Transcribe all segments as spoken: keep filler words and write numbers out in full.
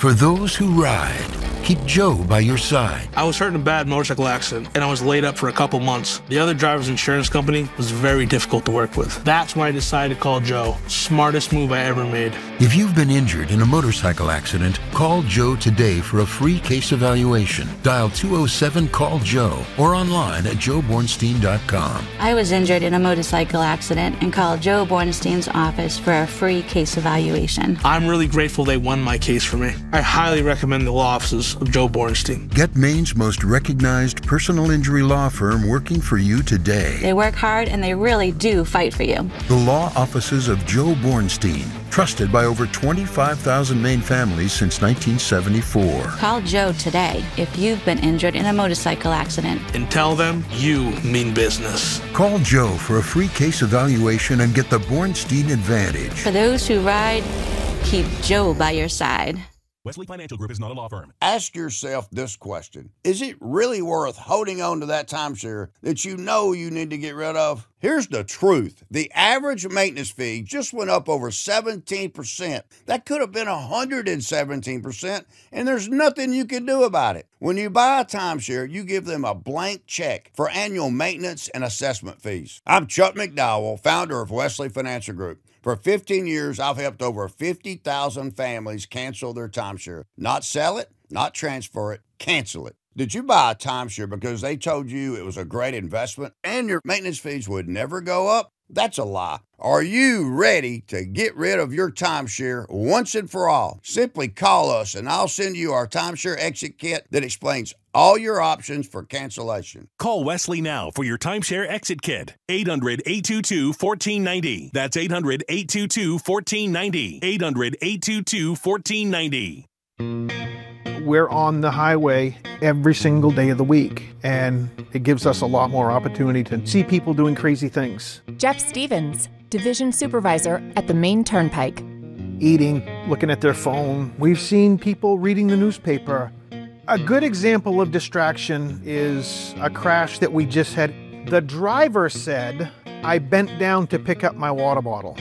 For those who ride, keep Joe by your side. I was hurt in a bad motorcycle accident, and I was laid up for a couple months. The other driver's insurance company was very difficult to work with. That's when I decided to call Joe. Smartest move I ever made. If you've been injured in a motorcycle accident, call Joe today for a free case evaluation. Dial two oh seven call Joe or online at joe bornstein dot com. I was injured in a motorcycle accident and called Joe Bornstein's office for a free case evaluation. I'm really grateful they won my case for me. I highly recommend the law offices of Joe Bornstein. Get Maine's most recognized personal injury law firm working for you today. They work hard and they really do fight for you. The law offices of Joe Bornstein, trusted by over twenty-five thousand Maine families since nineteen seventy-four. Call Joe today if you've been injured in a motorcycle accident. And tell them you mean business. Call Joe for a free case evaluation and get the Bornstein advantage. For those who ride, keep Joe by your side. Wesley Financial Group is not a law firm. Ask yourself this question. Is it really worth holding on to that timeshare that you know you need to get rid of? Here's the truth. The average maintenance fee just went up over seventeen percent. That could have been one hundred seventeen percent, and there's nothing you can do about it. When you buy a timeshare, you give them a blank check for annual maintenance and assessment fees. I'm Chuck McDowell, founder of Wesley Financial Group. For fifteen years, I've helped over fifty thousand families cancel their timeshare. Not sell it, not transfer it, cancel it. Did you buy a timeshare because they told you it was a great investment and your maintenance fees would never go up? That's a lie. Are you ready to get rid of your timeshare once and for all? Simply call us and I'll send you our timeshare exit kit that explains all your options for cancellation. Call Wesley now for your timeshare exit kit. eight hundred, eight two two, one four nine zero. That's eight hundred, eight two two, one four nine zero. eight hundred, eight two two, one four nine zero. We're on the highway every single day of the week, and it gives us a lot more opportunity to see people doing crazy things. Jeff Stevens, Division Supervisor at the Maine Turnpike. Eating, looking at their phone. We've seen people reading the newspaper. A good example of distraction is a crash that we just had. The driver said, "I bent down to pick up my water bottle."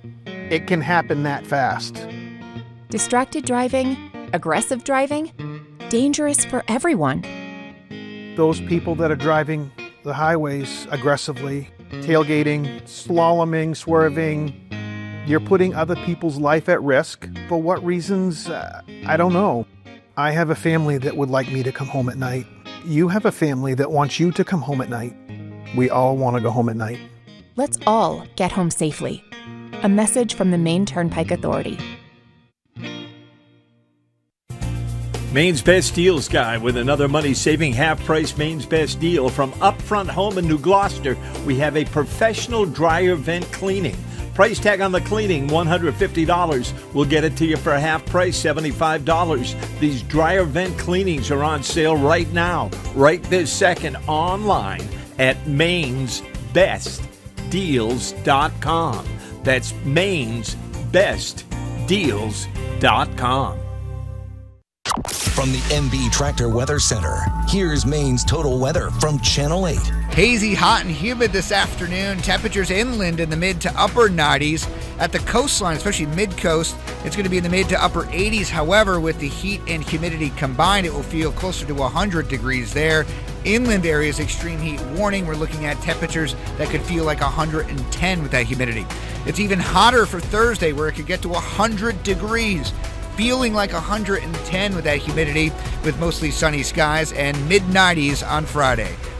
It can happen that fast. Distracted driving, aggressive driving, dangerous for everyone. Those people that are driving the highways aggressively, tailgating, slaloming, swerving, you're putting other people's life at risk. For what reasons? Uh, I don't know. I have a family that would like me to come home at night. You have a family that wants you to come home at night. We all want to go home at night. Let's all get home safely. A message from the Maine Turnpike Authority. Maine's Best Deals Guy with another money-saving half-price Maine's Best Deal from Upfront Home in New Gloucester. We have a professional dryer vent cleaning. Price tag on the cleaning, one hundred fifty dollars. We'll get it to you for a half price, seventy-five dollars. These dryer vent cleanings are on sale right now, right this second, online at mains best deals dot com. That's mains best deals dot com. From the M B Tractor Weather Center, here's Maine's total weather from Channel eight. Hazy, hot, and humid this afternoon. Temperatures inland in the mid to upper nineties. At the coastline, especially mid-coast, it's going to be in the mid to upper eighties. However, with the heat and humidity combined, it will feel closer to one hundred degrees there. Inland areas, extreme heat warning. We're looking at temperatures that could feel like one hundred ten with that humidity. It's even hotter for Thursday, where it could get to one hundred degrees. Feeling like one hundred ten with that humidity, with mostly sunny skies, and mid nineties on Friday.